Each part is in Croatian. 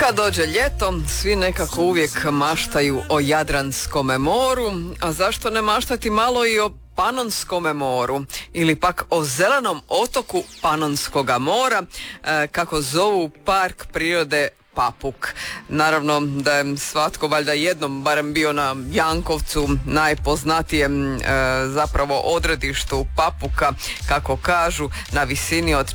Kad dođe ljeto, svi nekako uvijek maštaju o Jadranskome moru, a zašto ne maštati malo i o Panonskome moru ili pak o zelenom otoku Panonskoga mora, kako zovu park prirode Papuk. Naravno da je svatko valjda jednom barem bio na Jankovcu, najpoznatijem zapravo odredištu Papuka, kako kažu, na visini od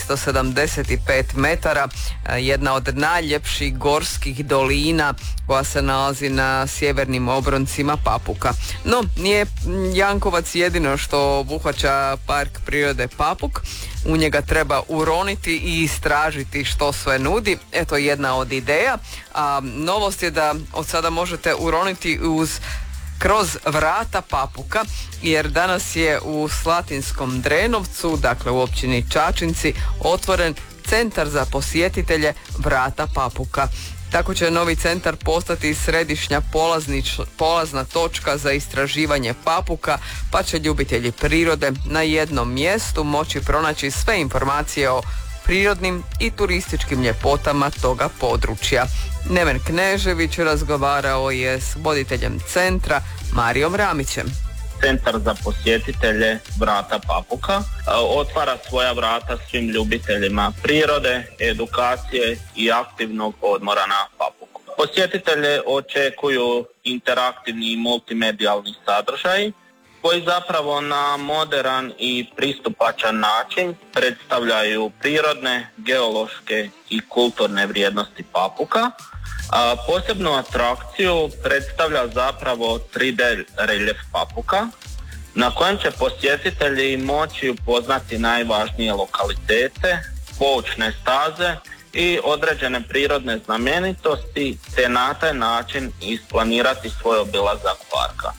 475 metara, jedna od najljepših gorskih dolina koja se nalazi na sjevernim obroncima Papuka. No, nije Jankovac jedino što obuhvaća park prirode Papuk. U njega treba uroniti i istražiti što sve nudi. Eto jedna od ideja. A novost je da od sada možete uroniti kroz vrata Papuka, jer danas je u Slatinskom Drenovcu, dakle u općini Čačinci, otvoren centar za posjetitelje vrata Papuka. Tako će novi centar postati središnja polazna točka za istraživanje Papuka, pa će ljubitelji prirode na jednom mjestu moći pronaći sve informacije o prirodnim i turističkim ljepotama toga područja. Neven Knežević razgovarao je s voditeljem centra Marijom Ramićem. Centar za posjetitelje vrata Papuka otvara svoja vrata svim ljubiteljima prirode, edukacije i aktivnog odmora na Papuku. Posjetitelje očekuju interaktivni i multimedijalni sadržaj koji zapravo na moderan i pristupačan način predstavljaju prirodne, geološke i kulturne vrijednosti Papuka. Posebnu atrakciju predstavlja zapravo 3D reljef Papuka, na kojem će posjetitelji moći upoznati najvažnije lokalitete, poučne staze i određene prirodne znamenitosti, te na taj način isplanirati svoj obilazak parka.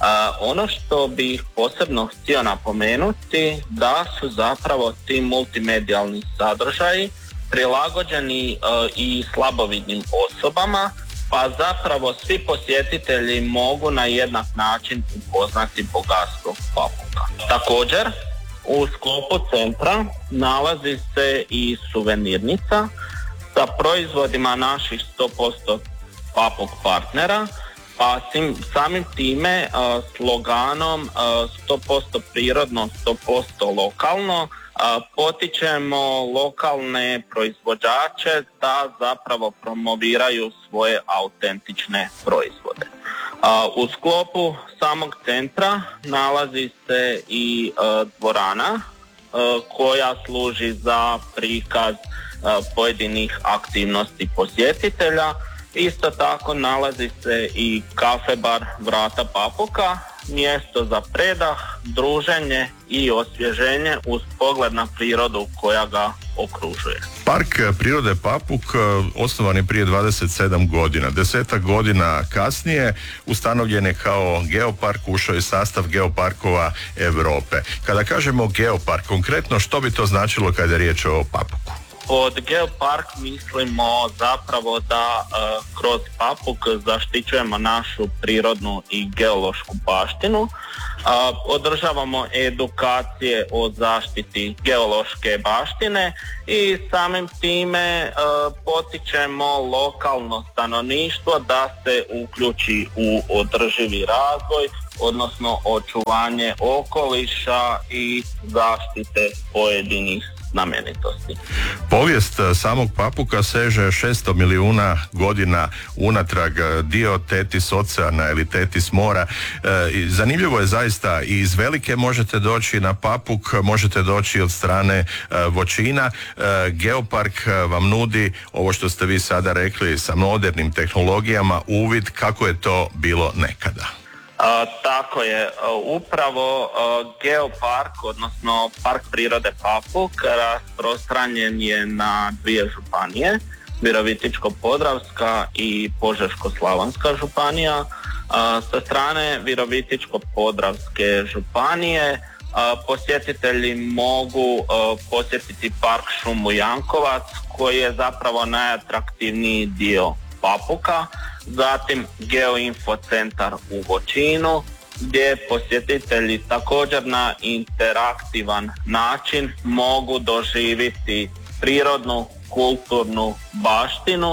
Ono što bih posebno htio napomenuti da su zapravo ti multimedijalni sadržaji prilagođeni i slabovidnim osobama, pa zapravo svi posjetitelji mogu na jednak način upoznati bogatstvo Papuka. Također, u sklopu centra nalazi se i suvenirnica sa proizvodima naših 100% Papuk partnera, pa samim time sloganom 100% prirodno, 100% lokalno potičemo lokalne proizvođače da zapravo promoviraju svoje autentične proizvode. U sklopu samog centra nalazi se i dvorana koja služi za prikaz pojedinih aktivnosti posjetitelja. Isto tako nalazi se i kafe bar vrata Papuka, mjesto za predah, druženje i osvježenje uz pogled na prirodu koja ga okružuje. Park prirode Papuk osnovan je prije 27 godina. 10 godina kasnije ustanovljen je kao geopark, ušao je sastav geoparkova Europe. Kada kažemo geopark, konkretno što bi to značilo kada je riječ o Papuku? Pod geopark mislimo zapravo da kroz Papuk zaštićujemo našu prirodnu i geološku baštinu, održavamo edukacije o zaštiti geološke baštine i samim time potičemo lokalno stanovništvo da se uključi u održivi razvoj, odnosno očuvanje okoliša i zaštite pojedinih znamenitosti. Povijest samog Papuka seže 600 milijuna godina unatrag, dio Tetis oceana ili Tetis mora. Zanimljivo je zaista, i iz Velike možete doći na Papuk, možete doći od strane Voćina. Geopark vam nudi ovo što ste vi sada rekli sa modernim tehnologijama, uvid kako je to bilo nekada. Tako je, upravo geopark, odnosno park prirode Papuk, rasprostranjen je na 2 županije, Virovitičko-podravska i Požeško-slavonska županija. Sa strane Virovitičko-podravske županije posjetitelji mogu posjetiti park šumu Jankovac, koji je zapravo najatraktivniji dio Papuka, zatim Geoinfo centar u Voćinu, gdje posjetitelji također na interaktivan način mogu doživjeti prirodnu, kulturnu baštinu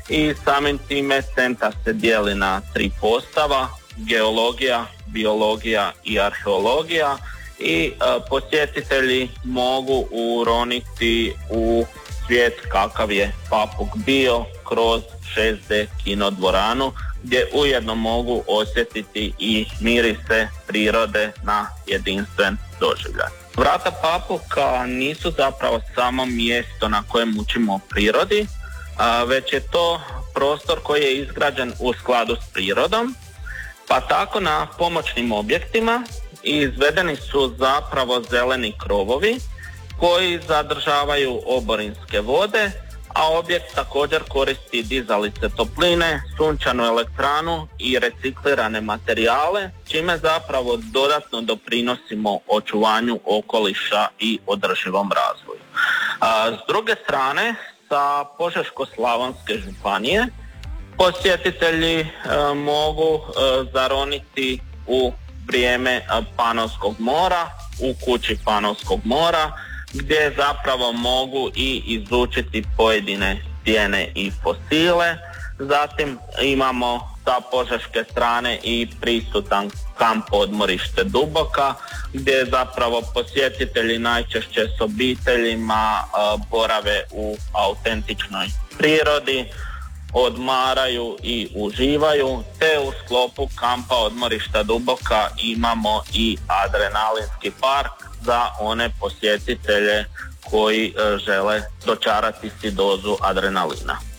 i samim time centar se dijeli na 3 postava: geologija, biologija i arheologija, i posjetitelji mogu uroniti u svijet kakav je Papuk bio kroz 6D kino dvoranu, gdje ujedno mogu osjetiti i mirise prirode na jedinstven doživljaj. Vrata Papuka nisu zapravo samo mjesto na kojem učimo o prirodi, već je to prostor koji je izgrađen u skladu s prirodom, pa tako na pomoćnim objektima izvedeni su zapravo zeleni krovovi koji zadržavaju oborinske vode, a objekt također koristi dizalice topline, sunčanu elektranu i reciklirane materijale, čime zapravo dodatno doprinosimo očuvanju okoliša i održivom razvoju. S druge strane, sa Požeško-slavonske županije posjetitelji mogu zaroniti u vrijeme Panonskog mora, u kući Panonskog mora, gdje zapravo mogu i izučiti pojedine stijene i fosile. Zatim imamo sa požeške strane i prisutan kamp odmorište Duboka, gdje zapravo posjetitelji najčešće s obiteljima borave u autentičnoj prirodi, odmaraju i uživaju, te u sklopu kampa odmorišta Duboka imamo i adrenalinski park za one posjetitelje koji žele dočarati si dozu adrenalina.